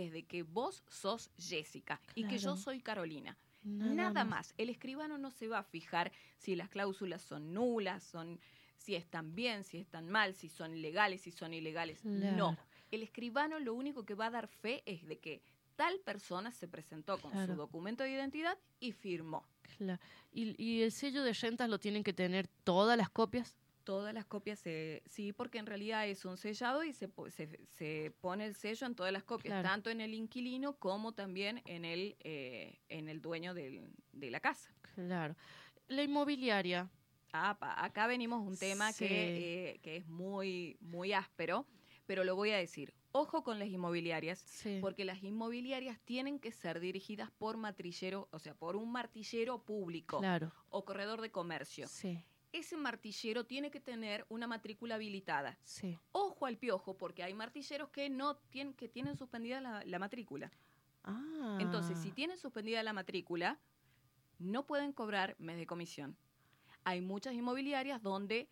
es de que vos sos Jessica y que yo Claro. soy Carolina. Nada Nada más. más. El escribano no se va a fijar si las cláusulas son nulas, si están bien, si están mal, si son legales, si son ilegales. No. Claro. El escribano lo único que va a dar fe es de que tal persona se presentó con su Claro. documento de identidad y firmó. Claro. ¿Y el sello de rentas lo tienen que tener todas las copias? Todas las copias, sí, porque en realidad es un sellado y se pone el sello en todas las copias, Claro. tanto en el inquilino como también en el dueño de la casa. Claro. La inmobiliaria. Acá venimos un tema Sí. que es muy, muy áspero, pero lo voy a decir. Ojo con las inmobiliarias, Sí. porque las inmobiliarias tienen que ser dirigidas por martillero, o sea, por un martillero público Claro. o corredor de comercio. Sí. Ese martillero tiene que tener una matrícula habilitada. Sí. Ojo al piojo, porque hay martilleros que no tienen, que tienen suspendida la matrícula. Ah. Entonces, si tienen suspendida la matrícula, no pueden cobrar mes de comisión. Hay muchas inmobiliarias donde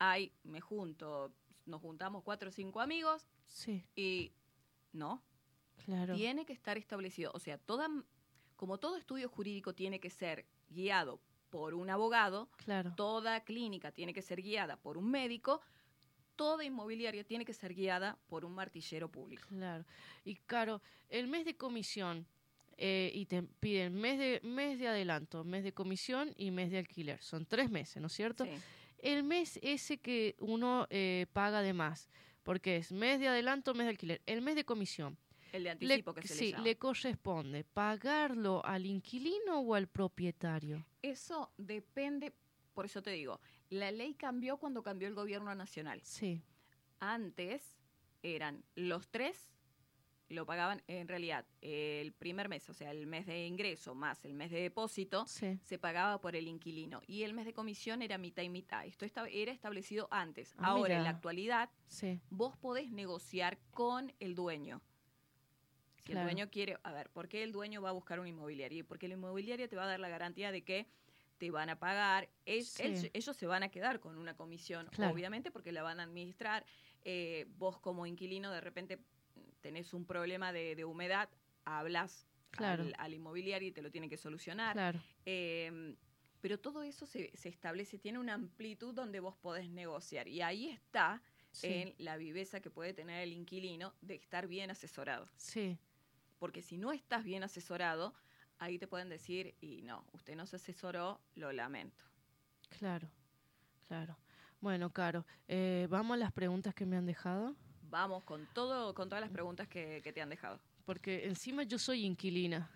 nos juntamos 4 o 5 amigos Sí. y no, Claro. tiene que estar establecido. O sea, como todo estudio jurídico tiene que ser guiado por un abogado, Claro. toda clínica tiene que ser guiada por un médico, toda inmobiliaria tiene que ser guiada por un martillero público. Claro. Y claro, el mes de comisión, y te piden mes de adelanto, mes de comisión y mes de alquiler. Son 3 meses, ¿no es cierto? Sí. El mes ese que uno paga de más, porque es mes de adelanto, mes de alquiler. El mes de comisión. El de anticipo que se le Sí, llama. le corresponde pagarlo al inquilino o al propietario. Eso depende, por eso te digo, la ley cambió cuando cambió el gobierno nacional. Sí. Antes eran los 3, lo pagaban en realidad el primer mes, o sea, el mes de ingreso más el mes de depósito, Sí. se pagaba por el inquilino. Y el mes de comisión era mitad y mitad. Esto era establecido antes. Ah, Ahora, mira. en la actualidad, Sí. vos podés negociar con el dueño. Si Claro. el dueño quiere, a ver, ¿por qué el dueño va a buscar una inmobiliaria? Porque la inmobiliaria te va a dar la garantía de que te van a pagar, Sí. ellos se van a quedar con una comisión, Claro. obviamente, porque la van a administrar. Vos como inquilino de repente tenés un problema de humedad, hablas Claro. al inmobiliario y te lo tiene que solucionar. Claro. Pero todo eso se establece, tiene una amplitud donde vos podés negociar. Y ahí está Sí. en la viveza que puede tener el inquilino de estar bien asesorado. Sí. Porque si no estás bien asesorado, ahí te pueden decir, y no, usted no se asesoró, lo lamento. Claro. Claro. Bueno, Caro, vamos a las preguntas que me han dejado. Vamos con todas las preguntas que te han dejado. Porque encima yo soy inquilina.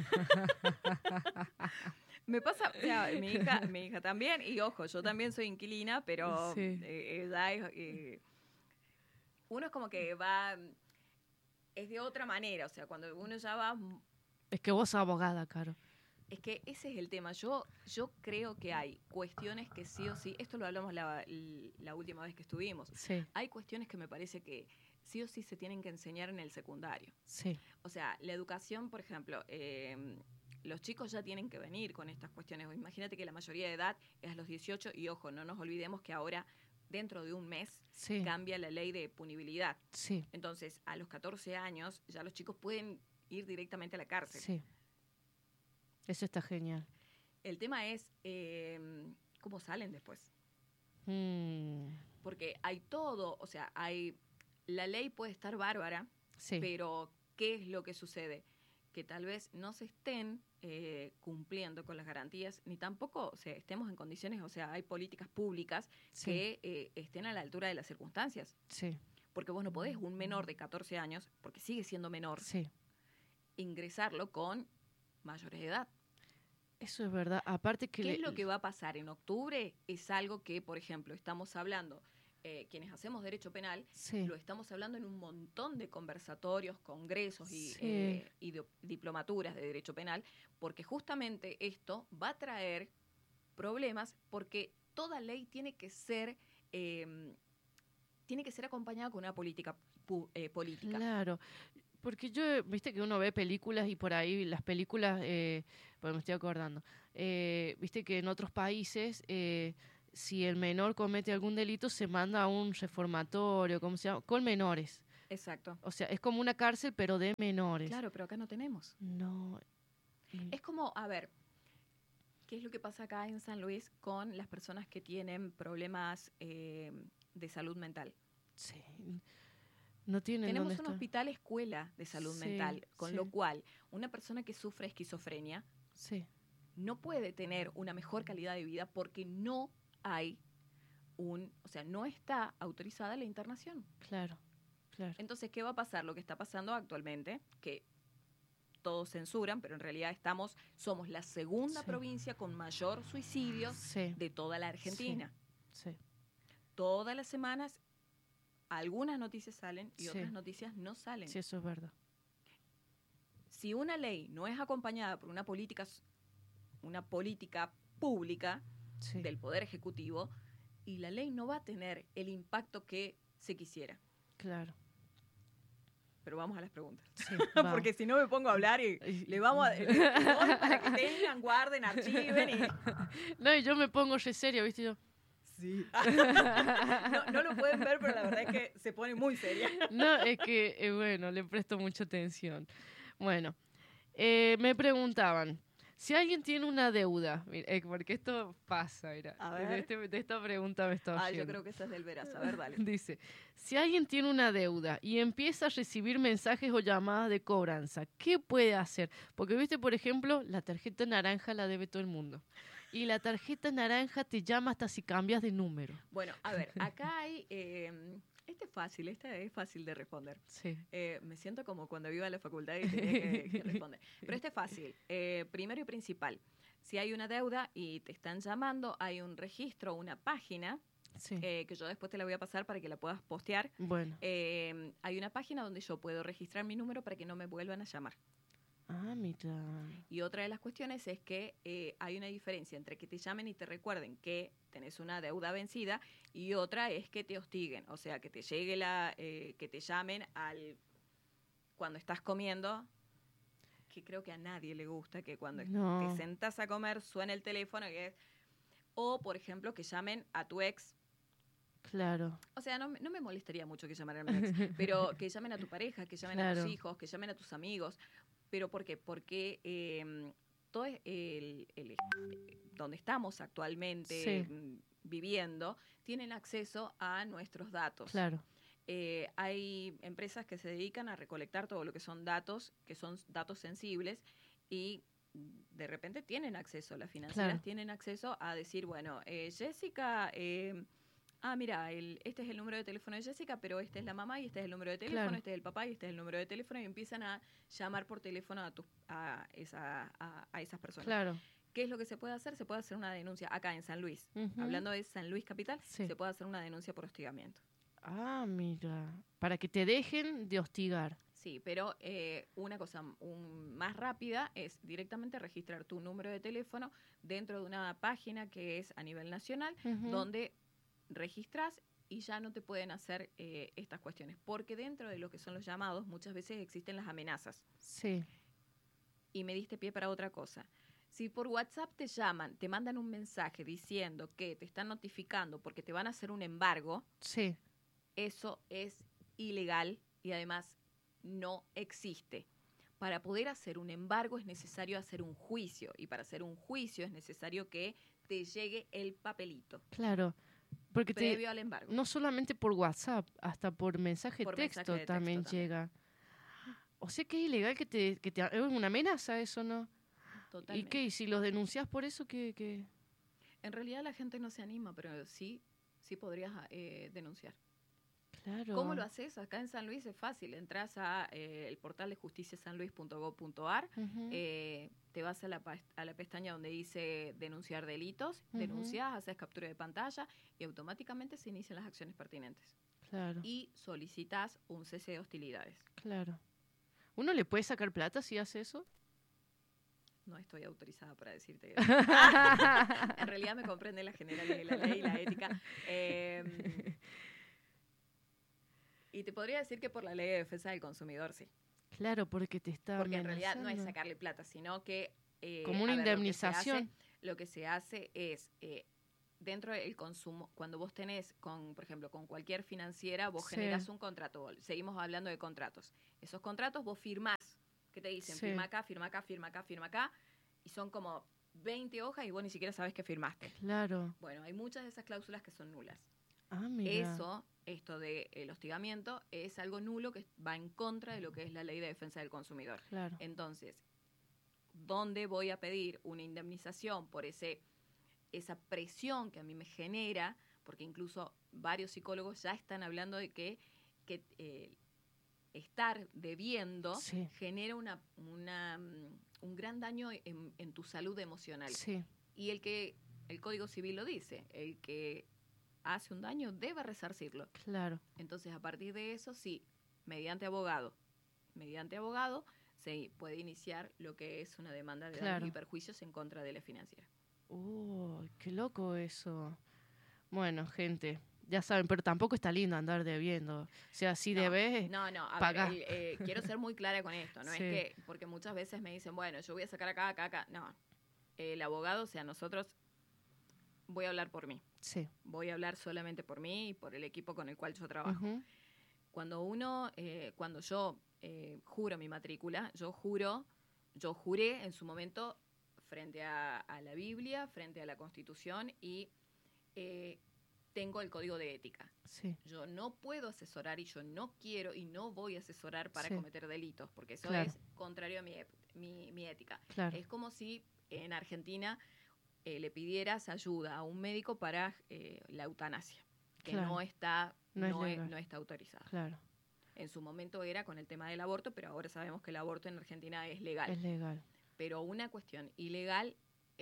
Me pasa, o sea, mi hija también, y ojo, yo también soy inquilina, pero Sí. ella es, uno es como que va, es de otra manera, o sea, cuando uno ya va, Es que vos sos abogada, Caro. es que ese es el tema. Yo creo que hay cuestiones que sí o sí, esto lo hablamos la última vez que estuvimos, Sí. hay cuestiones que me parece que sí o sí se tienen que enseñar en el secundario. Sí. O sea, la educación, por ejemplo, los chicos ya tienen que venir con estas cuestiones. Imagínate que la mayoría de edad es a los 18 y, ojo, no nos olvidemos que ahora, dentro de un mes, Sí. cambia la ley de punibilidad. Sí. Entonces, a los 14 años ya los chicos pueden ir directamente a la cárcel. Sí. Eso está genial. El tema es cómo salen después. Porque hay todo, o sea, la ley puede estar bárbara, Sí. pero ¿qué es lo que sucede? Que tal vez no se estén cumpliendo con las garantías, ni tampoco, o sea, estemos en condiciones, o sea, hay políticas públicas Sí. que estén a la altura de las circunstancias. Sí. Porque vos no podés un menor de 14 años, porque sigue siendo menor, Sí. ingresarlo con mayores de edad. Eso es verdad. Aparte que ¿Qué es lo que va a pasar en octubre? Es algo que, por ejemplo, estamos hablando, quienes hacemos derecho penal, Sí. lo estamos hablando en un montón de conversatorios, congresos Sí. y diplomaturas de derecho penal, porque justamente esto va a traer problemas, porque toda ley tiene que ser acompañada con una política política. Claro. Porque yo, viste que uno ve películas y por ahí las películas, pues me estoy acordando, viste que en otros países, si el menor comete algún delito, se manda a un reformatorio, ¿cómo se llama? Con menores. Exacto. O sea, es como una cárcel, pero de menores. Claro, pero acá no tenemos. No. Es como, a ver, ¿qué es lo que pasa acá en San Luis con las personas que tienen problemas de salud mental? Sí. No tienen Tenemos dónde un estar. hospital escuela de salud Sí, mental, con sí. lo cual una persona que sufre esquizofrenia Sí, no puede tener una mejor calidad de vida porque no hay o sea, no está autorizada la internación. claro, claro. Entonces, ¿qué va a pasar? Lo que está pasando actualmente, que todos censuran, pero en realidad somos la segunda Sí. provincia con mayor suicidios Sí, de toda la Argentina. sí, Todas las semanas algunas noticias salen y Sí. otras noticias no salen. sí, eso es verdad. Si una ley no es acompañada por una política pública Sí. del Poder Ejecutivo, y la ley no va a tener el impacto que se quisiera. Claro. Pero vamos a las preguntas. Sí, Porque si no me pongo a hablar y le vamos a... le doy para que tengan, guarden, archiven y... No, y yo me pongo re seria, ¿viste? Yo, Sí. No lo pueden ver, pero la verdad es que se pone muy seria. no, es que, bueno, le presto mucha atención. Bueno, me preguntaban, si alguien tiene una deuda, mira, porque esto pasa, mira, A ver. de esta pregunta me está Yo oyendo. creo que esa es del Veraz. A ver, dale. Dice, si alguien tiene una deuda y empieza a recibir mensajes o llamadas de cobranza, ¿qué puede hacer? Porque, viste, por ejemplo, la tarjeta naranja la debe todo el mundo. Y la tarjeta naranja te llama hasta si cambias de número. Bueno, a ver, acá hay... esta es fácil de responder. Sí. Me siento como cuando iba a la facultad y tenía que responder. Pero este es fácil. Primero y principal, si hay una deuda y te están llamando, hay un registro, una página, Sí. que yo después te la voy a pasar para que la puedas postear. Bueno. Hay una página donde yo puedo registrar mi número para que no me vuelvan a llamar. Ah, mira. Y otra de las cuestiones es que hay una diferencia entre que te llamen y te recuerden que tenés una deuda vencida y otra es que te hostiguen, o sea, que te llegue que te llamen cuando estás comiendo, que creo que a nadie le gusta que cuando No. te sentás a comer suene el teléfono o, por ejemplo, que llamen a tu ex. Claro. O sea, no me molestaría mucho que llamaran a mi ex, pero que llamen a tu pareja, que llamen a tus Claro. hijos, que llamen a tus amigos. ¿Pero por qué? Porque todo donde estamos actualmente Sí. Viviendo, tienen acceso a nuestros datos. Claro. Hay empresas que se dedican a recolectar todo lo que son datos sensibles y de repente tienen acceso, las financieras Claro. tienen acceso a decir, bueno, Jessica... mira, este es el número de teléfono de Jessica, pero esta es la mamá y este es el número de teléfono, Claro. este es el papá y este es el número de teléfono, y empiezan a llamar por teléfono a esas personas. Claro. ¿Qué es lo que se puede hacer? Se puede hacer una denuncia acá en San Luis. Ujú. Hablando de San Luis Capital, Sí. se puede hacer una denuncia por hostigamiento. Ah, mira. Para que te dejen de hostigar. Sí, pero una cosa más rápida es directamente registrar tu número de teléfono dentro de una página que es a nivel nacional, Ujú. donde registras y ya no te pueden hacer estas cuestiones. Porque dentro de lo que son los llamados muchas veces existen las amenazas. Sí. Y me diste pie para otra cosa. Si por WhatsApp te llaman, te mandan un mensaje diciendo que te están notificando porque te van a hacer un embargo, Sí. eso es ilegal y además no existe. Para poder hacer un embargo es necesario hacer un juicio y para hacer un juicio es necesario que te llegue el papelito Claro. Porque previo al embargo. no solamente por WhatsApp, hasta por mensaje Por texto mensaje de texto también también. llega. O sea que es ilegal es una amenaza eso, ¿no? Totalmente. ¿Y qué? ¿Y si los denuncias por eso, qué? En realidad la gente no se anima, pero sí podrías denunciar. Claro. ¿Cómo lo haces? Acá en San Luis es fácil. Entras a el portal de justiciasanluis.gov.ar, Ujú. te vas a la pestaña donde dice denunciar delitos, Ujú. denuncias, haces captura de pantalla y automáticamente se inician las acciones pertinentes. Claro. Y solicitas un cese de hostilidades. Claro. ¿Uno le puede sacar plata si hace eso? No estoy autorizada para decirte eso. En realidad me comprende la generalidad de la ley y la ética. Y te podría decir que por la ley de defensa del consumidor, sí. Claro, porque te está Porque en realidad no es amenazando. sacarle plata, sino que... Como una a ver, indemnización. Lo que se hace es dentro del consumo, cuando vos tenés, por ejemplo, con cualquier financiera, vos Sí. generás un contrato. Seguimos hablando de contratos. Esos contratos vos firmás. ¿Qué te dicen? Sí. Firma acá, firma acá, firma acá, firma acá. Y son como 20 hojas y vos ni siquiera sabés que firmaste. Claro. Bueno, hay muchas de esas cláusulas que son nulas. Ah, mira. Esto del hostigamiento, es algo nulo que va en contra de lo que es la ley de defensa del consumidor. Claro. Entonces, ¿dónde voy a pedir una indemnización por esa presión que a mí me genera? Porque incluso varios psicólogos ya están hablando de que estar debiendo Sí. genera un gran daño en tu salud emocional. Sí. Y el Código Civil lo dice, el que hace un daño debe resarcirlo. Claro. Entonces, a partir de eso, sí, mediante abogado se puede iniciar lo que es una demanda de daños y perjuicios en contra de la financiera. Qué loco eso. Bueno, gente, ya saben, pero tampoco está lindo andar debiendo. O sea, si debes, paga. Quiero ser muy clara con esto, no Sí. es que, porque muchas veces me dicen, bueno, yo voy a sacar acá. No, el abogado, o sea, nosotros, voy a hablar por mí. Sí. Voy a hablar solamente por mí y por el equipo con el cual yo trabajo. Uh-huh. Cuando yo juro mi matrícula, yo juré en su momento frente a la Biblia, frente a la Constitución y tengo el código de ética. Sí. Yo no puedo asesorar y yo no quiero y no voy a asesorar para cometer delitos, porque eso es contrario a mi ética. Claro. Es como si en Argentina le pidieras ayuda a un médico para la eutanasia, que no está autorizada. Claro. En su momento era con el tema del aborto, pero ahora sabemos que el aborto en Argentina es legal. Es legal. Pero una cuestión ilegal,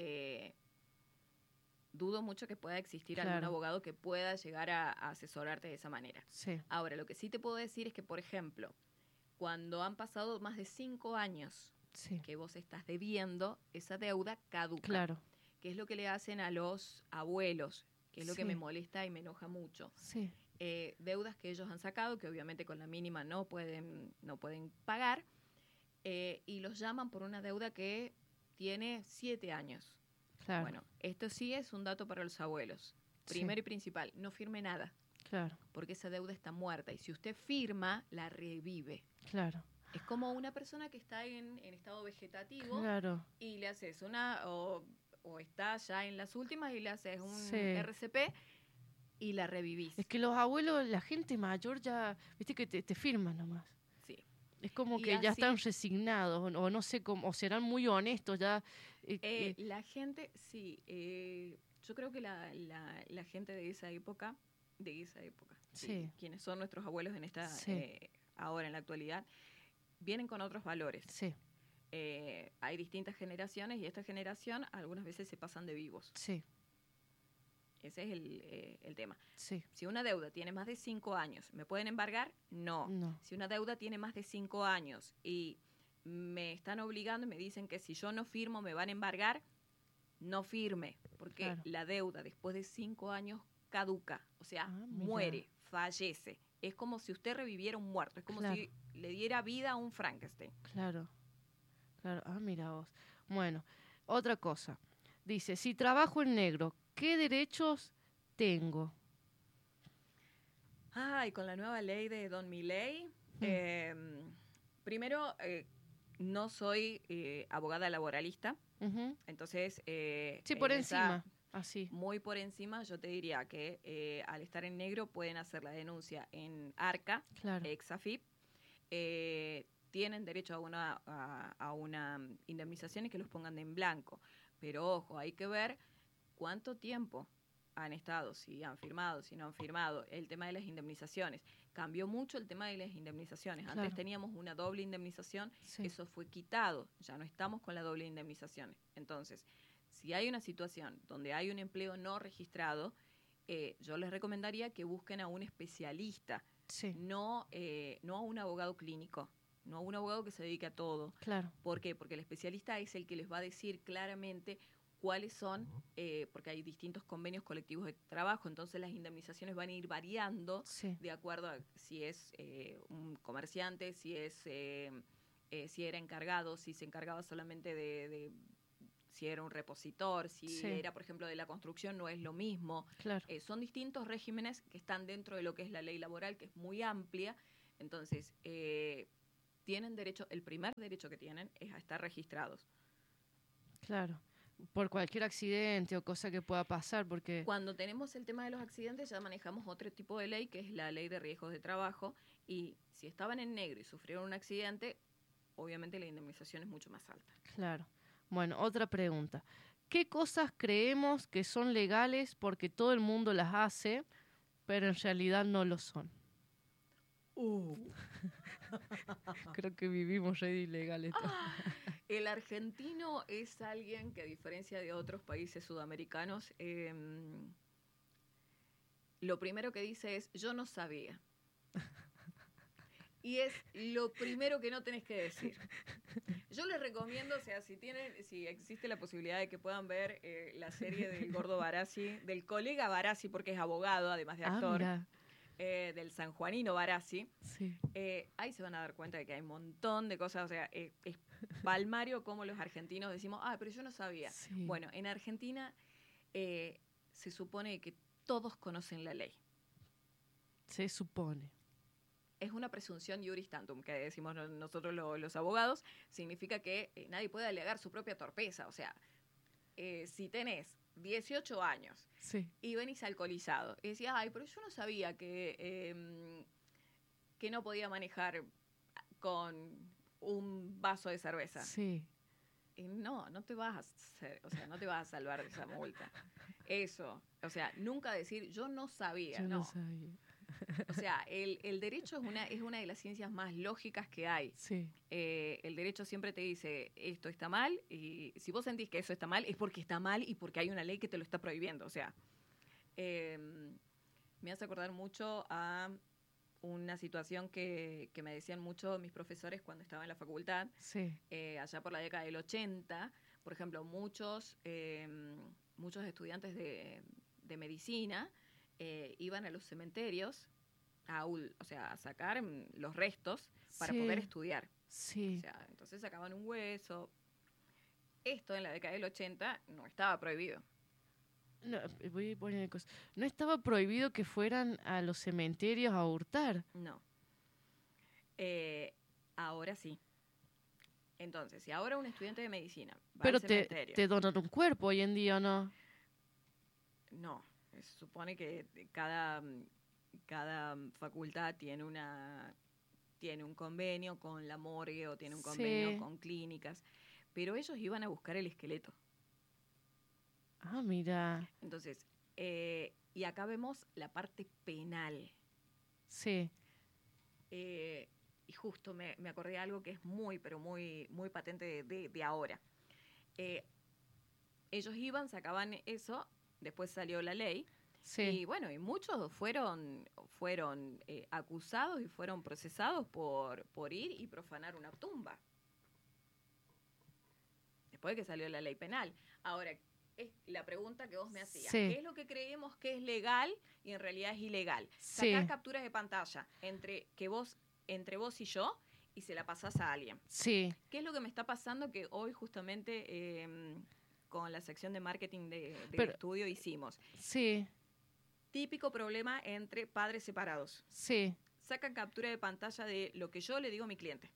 dudo mucho que pueda existir algún abogado que pueda llegar a asesorarte de esa manera. Sí. Ahora, lo que sí te puedo decir es que, por ejemplo, cuando han pasado más de 5 años que vos estás debiendo, esa deuda caduca. Claro. Que es lo que le hacen a los abuelos, que es lo que me molesta y me enoja mucho. Sí. Deudas que ellos han sacado, que obviamente con la mínima no pueden pagar, y los llaman por una deuda que tiene 7 años. Claro. Bueno, esto sí es un dato para los abuelos. Primero y principal, no firme nada. Claro. Porque esa deuda está muerta y si usted firma, la revive. Claro. Es como una persona que está en estado vegetativo y le haces o está ya en las últimas y le haces un RCP y la revivís. Es que los abuelos, la gente mayor ya, viste que te firman nomás. Sí. Es como que ya están resignados o no sé cómo, o serán muy honestos ya. La gente, sí. Yo creo que la gente de esa época, quienes son nuestros abuelos en esta ahora en la actualidad, vienen con otros valores. Sí. Hay distintas generaciones y esta generación algunas veces se pasan de vivos. Sí. Ese es el tema. Sí. Si una deuda tiene más de 5 años, ¿me pueden embargar? No. Si una deuda tiene más de 5 años y me están obligando y me dicen que si yo no firmo me van a embargar, no firme, porque la deuda después de 5 años caduca, o sea, muere, fallece. Es como si usted reviviera un muerto, es como si le diera vida a un Frankenstein. Claro. Mira vos. Bueno, otra cosa. Dice, si trabajo en negro, ¿qué derechos tengo? Y con la nueva ley de Don Milei, primero, no soy abogada laboralista, entonces... sí, por encima. Así. Muy por encima, yo te diría que al estar en negro pueden hacer la denuncia en ARCA, ex-AFIP, tienen derecho a una indemnización y que los pongan en blanco. Pero ojo, hay que ver cuánto tiempo han estado, si han firmado, si no han firmado. El tema de las indemnizaciones. Cambió mucho el tema de las indemnizaciones. Antes teníamos una doble indemnización, eso fue quitado. Ya no estamos con la doble indemnización. Entonces, si hay una situación donde hay un empleo no registrado, yo les recomendaría que busquen a un especialista, no a un abogado clínico. No a un abogado que se dedique a todo. Claro. ¿Por qué? Porque el especialista es el que les va a decir claramente cuáles son, porque hay distintos convenios colectivos de trabajo, entonces las indemnizaciones van a ir variando de acuerdo a si es un comerciante, si era encargado, si se encargaba solamente de si era un repositor, si Sí. era, por ejemplo, de la construcción, no es lo mismo. Claro. Son distintos regímenes que están dentro de lo que es la ley laboral, que es muy amplia. Entonces, tienen derecho, el primer derecho que tienen es a estar registrados. Claro. Por cualquier accidente o cosa que pueda pasar, porque... Cuando tenemos el tema de los accidentes ya manejamos otro tipo de ley, que es la ley de riesgos de trabajo, y si estaban en negro y sufrieron un accidente, obviamente la indemnización es mucho más alta. Claro. Bueno, otra pregunta. ¿Qué cosas creemos que son legales porque todo el mundo las hace, pero en realidad no lo son? Creo que vivimos re ilegales. El argentino es alguien que, a diferencia de otros países sudamericanos, lo primero que dice es, yo no sabía. Y es lo primero que no tenés que decir. Yo les recomiendo, o sea, si existe la posibilidad de que puedan ver la serie del gordo Barassi, del colega Barassi, porque es abogado, además de actor, Mira. del sanjuanino Barassi, Sí. ahí se van a dar cuenta de que hay un montón de cosas, o sea, es palmario como los argentinos decimos, pero yo no sabía. Sí. Bueno, en Argentina se supone que todos conocen la ley. Se supone. Es una presunción iuris tantum, que decimos nosotros los abogados, significa que nadie puede alegar su propia torpeza. O sea, si tenés 18 años Sí. y venís alcoholizado y decís, pero yo no sabía que no podía manejar con un vaso de cerveza. Sí. No te vas no te vas a salvar de esa multa. Eso, o sea, nunca decir, yo no sabía, Yo no. no sabía. O sea, el derecho es una de las ciencias más lógicas que hay. Sí. El derecho siempre te dice, esto está mal, y si vos sentís que eso está mal, es porque está mal y porque hay una ley que te lo está prohibiendo. O sea, me hace acordar mucho a una situación que me decían mucho mis profesores cuando estaba en la facultad, Sí. allá por la década del 80. Por ejemplo, muchos estudiantes de medicina iban a los cementerios a sacar los restos para Sí. poder estudiar. Sí. O sea, entonces sacaban un hueso. Esto en la década del 80 no estaba prohibido. No, voy a poner cosas. ¿No estaba prohibido que fueran a los cementerios a hurtar? No. Ahora sí. Entonces, si ahora un estudiante de medicina va Pero al cementerio... te donan un cuerpo hoy en día, ¿o no? No, se supone que cada facultad tiene un convenio con la morgue o tiene un convenio Sí. con clínicas, pero ellos iban a buscar el esqueleto. Ah, mira. Entonces, y acá vemos la parte penal. Sí. Y justo me acordé de algo que es muy, pero muy, muy patente de ahora. Ellos iban, sacaban eso, después salió la ley. Sí. Y bueno, y muchos fueron acusados y fueron procesados por ir y profanar una tumba. Después de que salió la ley penal. Ahora, es la pregunta que vos me hacías. Sí. ¿Qué es lo que creemos que es legal y en realidad es ilegal? Sí. Sacar capturas de pantalla entre vos y yo y se la pasás a alguien. Sí. ¿Qué es lo que me está pasando? Que hoy justamente con la sección de marketing del estudio hicimos. Sí. Típico problema entre padres separados. Sí. Sacan captura de pantalla de lo que yo le digo a mi cliente.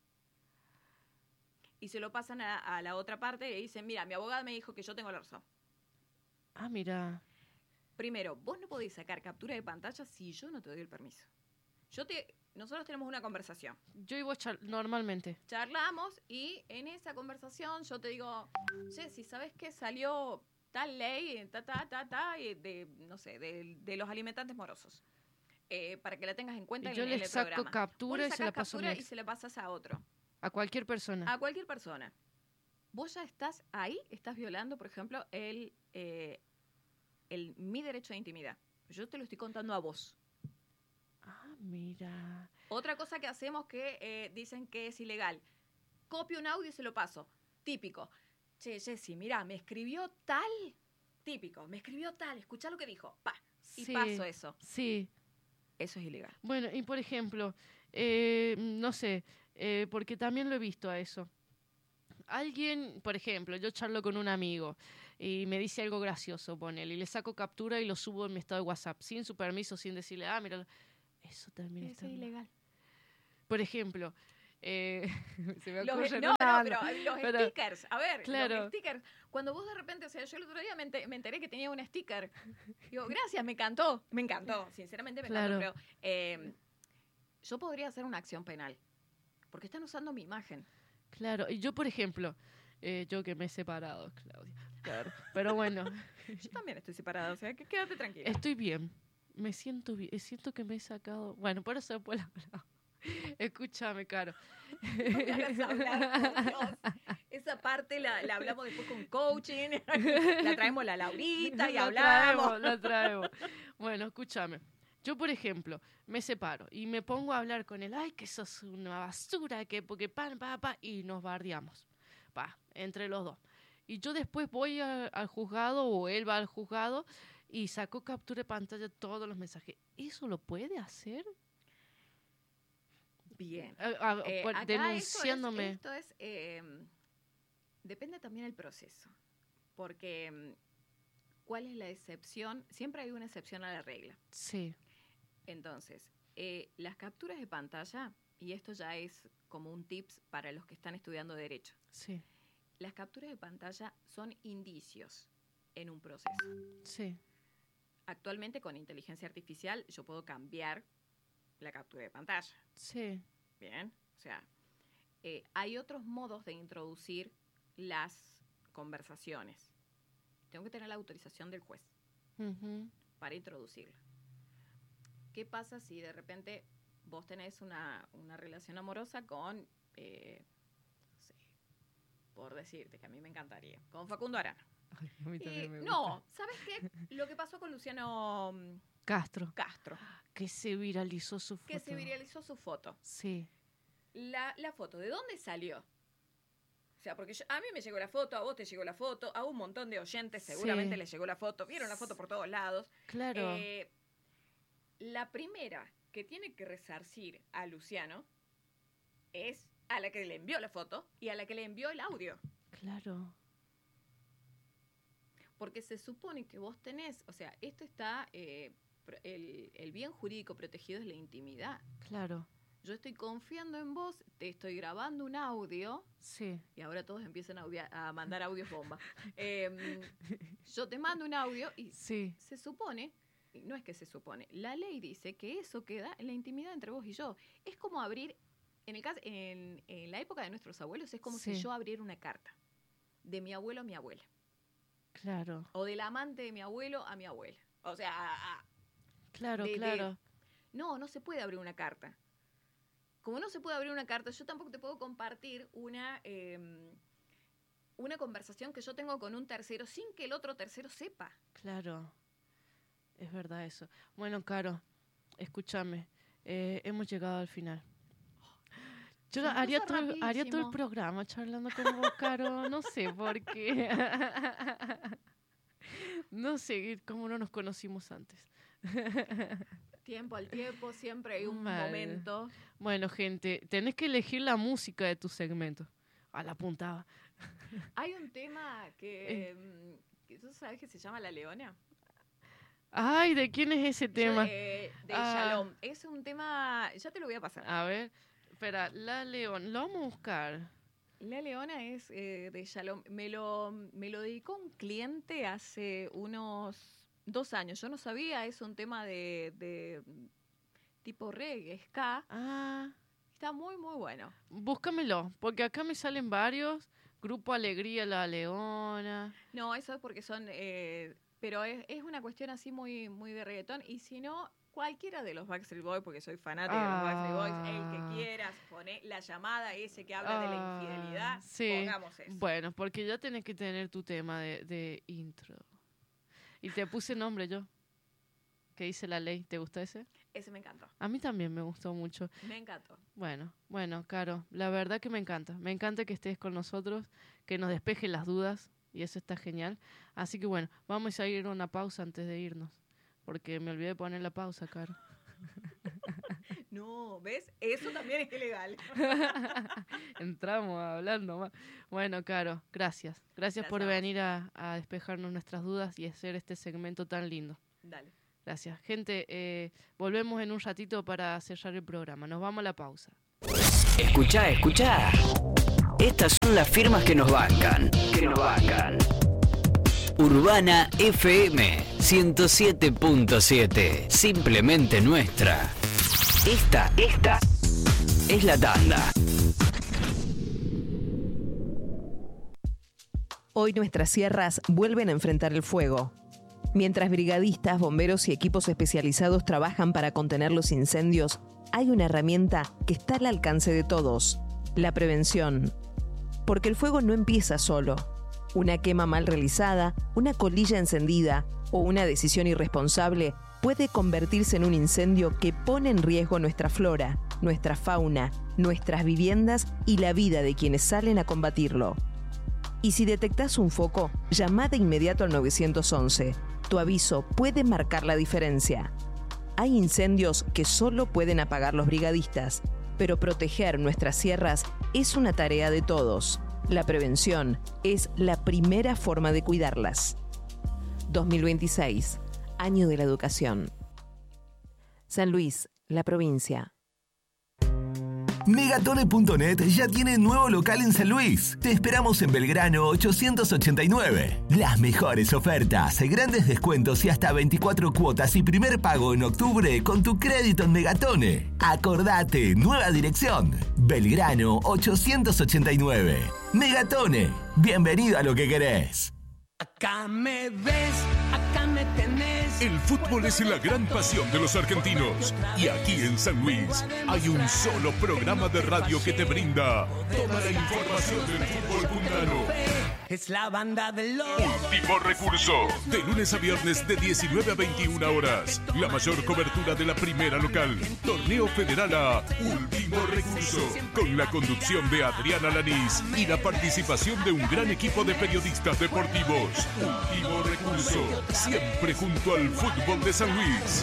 Y se lo pasan a la otra parte y dicen, mira, mi abogada me dijo que yo tengo la razón. Ah, mira. Primero, vos no podés sacar captura de pantalla si yo no te doy el permiso. Nosotros tenemos una conversación. Yo iba normalmente. Charlamos y en esa conversación yo te digo, si ¿sabes qué? Salió tal ley, de los alimentantes morosos. Para que la tengas en cuenta Yo en les el saco programa. captura y se la paso a mi y ex. se la pasas a otro. A cualquier persona. A cualquier persona. Vos ya estás ahí, estás violando, por ejemplo, mi derecho de intimidad. Yo te lo estoy contando a vos. Ah, mira. Otra cosa que hacemos que dicen que es ilegal. Copio un audio y se lo paso. Típico. Che, Jessy, mirá, me escribió tal. Típico, me escribió tal. Escuchá lo que dijo. Pa. Y Sí. paso eso. Sí. Eso es ilegal. Bueno, y por ejemplo, no sé, porque también lo he visto a eso. alguien, por ejemplo, yo charlo con un amigo y me dice algo gracioso, ponele, y le saco captura y lo subo en mi estado de WhatsApp, sin su permiso, sin decirle, mira, eso también Es está mal. ilegal. Por ejemplo, se me Los, ocurre no, no, pero los stickers, a ver, claro. los stickers. Cuando vos de repente, o sea, yo el otro día me enteré que tenía un sticker. Digo, gracias, me encantó, sinceramente me encantó, pero yo podría hacer una acción penal, porque están usando mi imagen. Claro, y yo, por ejemplo, yo que me he separado, Claudia, claro, pero bueno. Yo también estoy separada, o sea, que quédate tranquila. Estoy bien, me siento bien, siento que me he sacado, bueno, por eso después la hablamos. Escúchame, Caro. No me hagas hablar, por Dios. Esa parte la hablamos después con coaching, la traemos la Laurita y hablamos. La traemos. Bueno, escúchame. Yo, por ejemplo, me separo y me pongo a hablar con él. Ay, que sos una basura, que porque y nos bardeamos. Entre los dos. Y yo después voy al juzgado o él va al juzgado y saco captura de pantalla de todos los mensajes. ¿Eso lo puede hacer? Bien. Denunciándome. Esto es depende también del proceso. Porque, ¿cuál es la excepción? Siempre hay una excepción a la regla. Sí. Entonces, las capturas de pantalla, y esto ya es como un tips para los que están estudiando Derecho. Sí. Las capturas de pantalla son indicios en un proceso. Sí. Actualmente, con inteligencia artificial, yo puedo cambiar la captura de pantalla. Sí. Bien, o sea, hay otros modos de introducir las conversaciones. Tengo que tener la autorización del juez para introducirla. ¿Qué pasa si de repente vos tenés una relación amorosa con, no sé, por decirte, que a mí me encantaría, con Facundo Arana? Ay, a mí también me gusta. No, ¿sabes qué? Lo que pasó con Luciano Castro. Que se viralizó su foto. Sí. La foto, ¿de dónde salió? O sea, porque a mí me llegó la foto, a vos te llegó la foto, a un montón de oyentes seguramente les llegó la foto, vieron la foto por todos lados. Claro. La primera que tiene que resarcir a Luciano es a la que le envió la foto y a la que le envió el audio. Claro. Porque se supone que vos tenés, o sea, esto está, el bien jurídico protegido es la intimidad. Claro. Yo estoy confiando en vos, te estoy grabando un audio. Sí. Y ahora todos empiezan a mandar audios bomba. Yo te mando un audio y sí. Se supone, no es que se supone, la ley dice que eso queda en la intimidad entre vos y yo. Es como abrir, en la época de nuestros abuelos, es como si yo abriera una carta de mi abuelo a mi abuela. Claro. O del amante de mi abuelo a mi abuela. O sea, claro. No se puede abrir una carta. Como no se puede abrir una carta, yo tampoco te puedo compartir una conversación que yo tengo con un tercero sin que el otro tercero sepa. Claro, es verdad eso. Bueno, Caro, escúchame, hemos llegado al final. Yo haría todo el programa charlando con vos, Caro, no sé por qué. No sé cómo no nos conocimos antes. Tiempo al tiempo, siempre hay un momento. Bueno, gente, tenés que elegir la música de tu segmento. A la puntada. Hay un tema que ¿tú sabes que se llama La Leona? Ay, ¿de quién es ese tema? De Shalom. Es un tema, ya te lo voy a pasar. A ver, espera, La Leona, lo vamos a buscar. La Leona es de Shalom. Me lo dedicó un cliente hace unos 2 años. Yo no sabía, es un tema de tipo reggae, ska. Está muy, muy bueno. Búscamelo, porque acá me salen varios. Grupo Alegría, La Leona. No, eso es porque son... pero es una cuestión así muy, muy de reggaetón. Y si no, cualquiera de los Backstreet Boys, porque soy fanática de los Backstreet Boys, el que quieras, poné la llamada ese que habla de la infidelidad, pongamos eso. Bueno, porque ya tenés que tener tu tema de intro. Y te puse nombre yo. ¿Qué dice la ley? ¿Te gusta ese? Ese me encantó. A mí también me gustó mucho. Me encantó. Bueno, Caro, la verdad que me encanta. Me encanta que estés con nosotros, que nos despejes las dudas, y eso está genial. Así que bueno, vamos a ir a una pausa antes de irnos, porque me olvidé de poner la pausa, Caro. No, ¿ves? Eso también es ilegal. Entramos hablando más. Bueno, Caro, gracias. Gracias por venir a despejarnos nuestras dudas y hacer este segmento tan lindo. Dale. Gracias. Gente, volvemos en un ratito para cerrar el programa. Nos vamos a la pausa. Escuchá. Estas son las firmas que nos bancan. Urbana FM 107.7. Simplemente nuestra. Esta es la tanda. Hoy nuestras sierras vuelven a enfrentar el fuego. Mientras brigadistas, bomberos y equipos especializados trabajan para contener los incendios, hay una herramienta que está al alcance de todos: la prevención. Porque el fuego no empieza solo. Una quema mal realizada, una colilla encendida o una decisión irresponsable puede convertirse en un incendio que pone en riesgo nuestra flora, nuestra fauna, nuestras viviendas y la vida de quienes salen a combatirlo. Y si detectás un foco, llama de inmediato al 911. Tu aviso puede marcar la diferencia. Hay incendios que solo pueden apagar los brigadistas, pero proteger nuestras sierras es una tarea de todos. La prevención es la primera forma de cuidarlas. 2026, Año de la Educación. San Luis, la provincia. Megatone.net ya tiene nuevo local en San Luis. Te esperamos en Belgrano 889. Las mejores ofertas, grandes descuentos y hasta 24 cuotas y primer pago en octubre con tu crédito en Megatone. Acordate, nueva dirección. Belgrano 889. Megatone, bienvenido a lo que querés. Acá me ves, acá me tenés. El fútbol es la gran pasión de los argentinos. Y aquí en San Luis hay un solo programa de radio que te brinda toda la información del fútbol puntano. Es la banda de los Último Recurso. De lunes a viernes de 19 a 21 horas. La mayor cobertura de la primera local. Torneo Federal A. Último Recurso. Con la conducción de Adriana Lanís y la participación de un gran equipo de periodistas deportivos. Último Recurso. Siempre junto al fútbol de San Luis.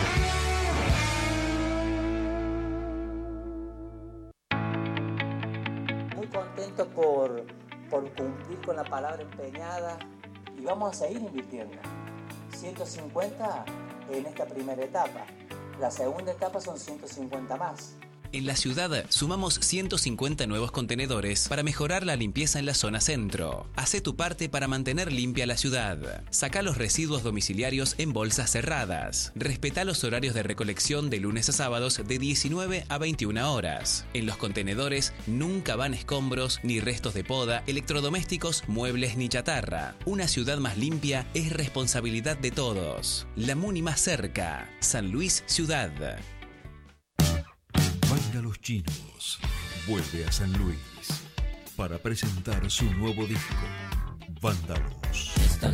Muy contento por cumplir con la palabra empeñada y vamos a seguir invirtiendo. 150 en esta primera etapa. La segunda etapa son 150 más. En la ciudad sumamos 150 nuevos contenedores para mejorar la limpieza en la zona centro. Hacé tu parte para mantener limpia la ciudad. Saca los residuos domiciliarios en bolsas cerradas. Respetá los horarios de recolección de lunes a sábados de 19 a 21 horas. En los contenedores nunca van escombros, ni restos de poda, electrodomésticos, muebles ni chatarra. Una ciudad más limpia es responsabilidad de todos. La Muni más cerca. San Luis Ciudad. Vándalos Chinos vuelve a San Luis para presentar su nuevo disco, Vándalos.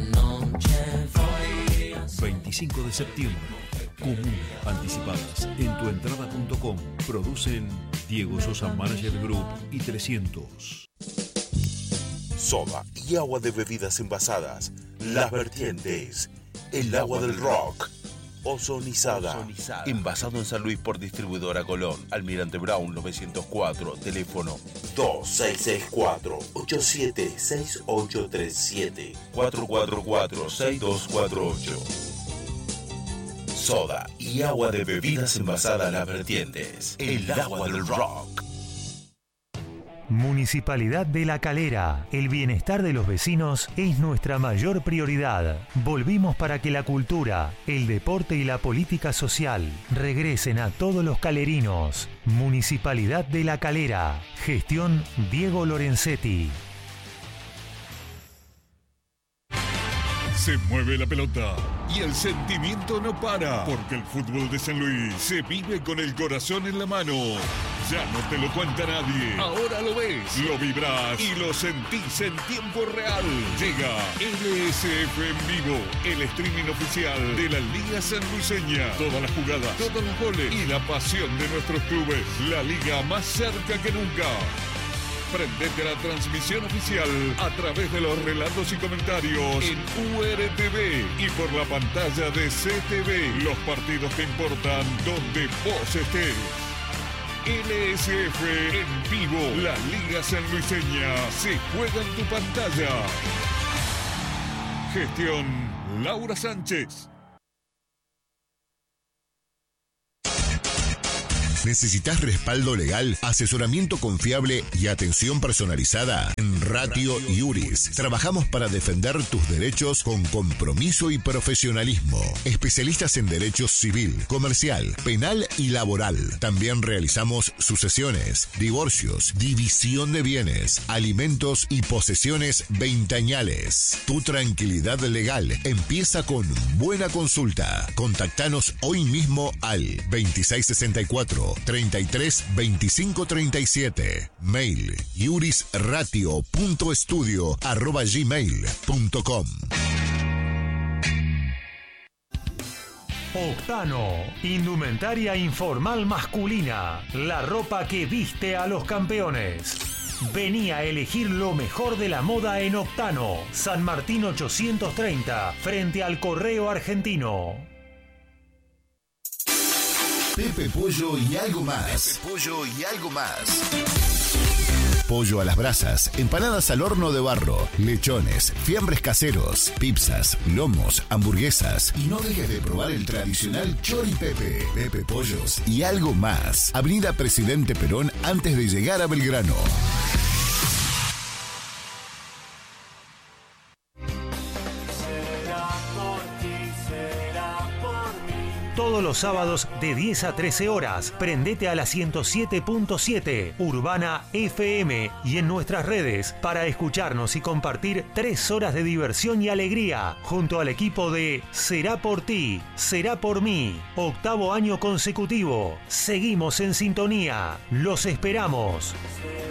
25 de septiembre, Comunas anticipadas en tuentrada.com. Producen Diego Sosa Manager Group y 300. Soda y agua de bebidas envasadas, Las Vertientes, el agua del rock. Ozonizada. Envasado en San Luis por Distribuidora Colón. Almirante Brown 904. Teléfono 2664-876837. 444-6248. Soda y agua de bebidas envasadas Las Vertientes. El agua del rock. Municipalidad de La Calera. El bienestar de los vecinos es nuestra mayor prioridad. Volvimos para que la cultura, el deporte y la política social regresen a todos los calerinos. Municipalidad de La Calera. Gestión Diego Lorenzetti. Se mueve la pelota y el sentimiento no para, porque el fútbol de San Luis se vive con el corazón en la mano. Ya no te lo cuenta nadie. Ahora lo ves, lo vibrás y lo sentís en tiempo real. Llega LSF en vivo, el streaming oficial de la Liga Sanluiseña. Todas las jugadas, todos los goles y la pasión de nuestros clubes. La liga más cerca que nunca. Prendete a la transmisión oficial a través de los relatos y comentarios en URTV y por la pantalla de CTV. Los partidos que importan donde vos estés. LSF en vivo. La Liga Sanluiseña se juega en tu pantalla. Gestión Laura Sánchez. ¿Necesitas respaldo legal, asesoramiento confiable y atención personalizada? En Ratio Iuris trabajamos para defender tus derechos con compromiso y profesionalismo. Especialistas en derecho civil, comercial, penal y laboral. También realizamos sucesiones, divorcios, división de bienes, alimentos y posesiones veinteañales. Tu tranquilidad legal empieza con buena consulta. Contactanos hoy mismo al 2664 33 25 37. Mail iurisratio.estudio@gmail.com. Octano, indumentaria informal masculina, la ropa que viste a los campeones. Vení a elegir lo mejor de la moda en Octano, San Martín 830, frente al Correo Argentino. Pepe Pollo y algo más. Pepe Pollo y algo más. Pollo a las brasas, empanadas al horno de barro, lechones, fiambres caseros, pizzas, lomos, hamburguesas. Y no dejes de probar el tradicional Chori Pepe. Pepe Pollos y algo más. Avenida Presidente Perón antes de llegar a Belgrano. Todos los sábados de 10 a 13 horas, prendete a la 107.7 Urbana FM y en nuestras redes para escucharnos y compartir 3 horas de diversión y alegría junto al equipo de Será por ti, será por mí. 8º año consecutivo. Seguimos en sintonía. Los esperamos.